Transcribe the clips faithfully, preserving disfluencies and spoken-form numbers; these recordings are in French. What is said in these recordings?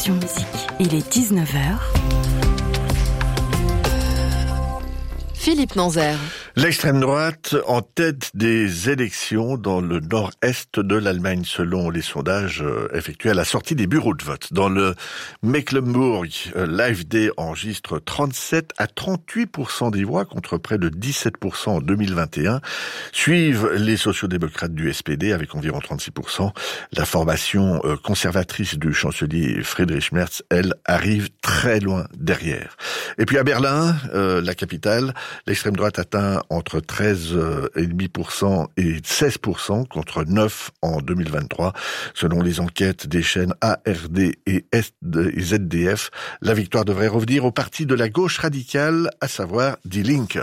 Passion Musique. Il est dix-neuf heures. Philippe Nanzer. L'extrême droite en tête des élections dans le nord-est de l'Allemagne, selon les sondages effectués à la sortie des bureaux de vote. Dans le Mecklembourg, l'A F D enregistre trente-sept à trente-huit pour cent des voix contre près de dix-sept pour cent en deux mille vingt et un. Suivent les sociodémocrates du S P D avec environ trente-six pour cent. La formation conservatrice du chancelier Friedrich Merz, elle, arrive très loin derrière. Et puis à Berlin, euh, la capitale, l'extrême droite atteint entre treize virgule cinq pour cent et seize pour cent contre neuf en deux mille vingt-trois. Selon les enquêtes des chaînes A R D et Z D F, la victoire devrait revenir au parti de la gauche radicale, à savoir Die Linke.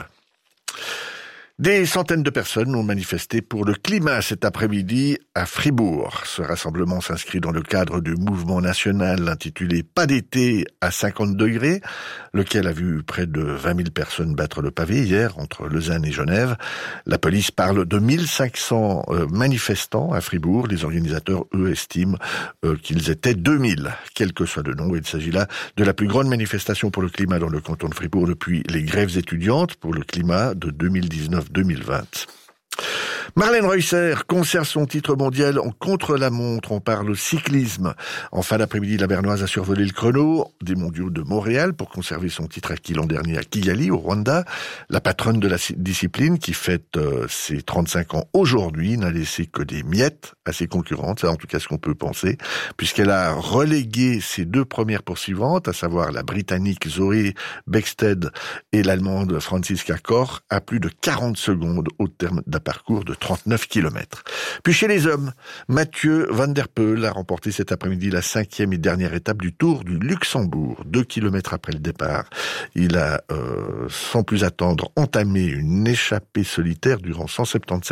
Des centaines de personnes ont manifesté pour le climat cet après-midi à Fribourg. Ce rassemblement s'inscrit dans le cadre du mouvement national intitulé « Pas d'été à cinquante degrés », lequel a vu près de vingt mille personnes battre le pavé hier entre Lausanne et Genève. La police parle de mille cinq cents manifestants à Fribourg. Les organisateurs, eux, estiment qu'ils étaient deux mille. Quel que soit le nombre, il s'agit là de la plus grande manifestation pour le climat dans le canton de Fribourg depuis les grèves étudiantes pour le climat de deux mille dix-neuf deux mille vingt. Marlène Reusser conserve son titre mondial en contre-la-montre. On parle cyclisme. En fin d'après-midi, la Bernoise a survolé le chrono des mondiaux de Montréal pour conserver son titre acquis l'an dernier à Kigali, au Rwanda. La patronne de la discipline, qui fête euh, ses trente-cinq ans aujourd'hui, n'a laissé que des miettes à ses concurrentes. C'est en tout cas ce qu'on peut penser, puisqu'elle a relégué ses deux premières poursuivantes, à savoir la Britannique Zoe Bexted et l'Allemande Franziska Koch, à plus de quarante secondes au terme d'un parcours de trente-neuf kilomètres. Puis chez les hommes, Mathieu Van Der Poel a remporté cet après-midi la cinquième et dernière étape du Tour du Luxembourg. Deux kilomètres après le départ, il a, euh, sans plus attendre, entamé une échappée solitaire durant cent soixante-dix-sept